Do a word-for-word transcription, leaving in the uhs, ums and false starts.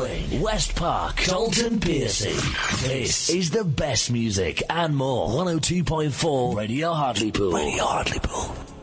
Wing, West Park, Dalton Piercy. This is the best music and more. one oh two point four Radio Hartlepool. Radio Hartlepool.